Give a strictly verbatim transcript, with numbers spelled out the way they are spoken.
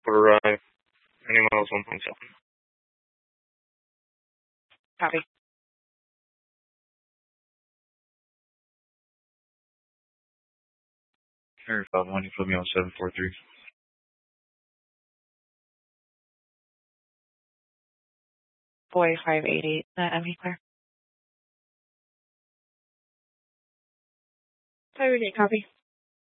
for uh, anyone else one point seven. Copy. Air five one, you put me on seven four three. Boy five eight eight. Uh, M V clear. five eight eight, copy.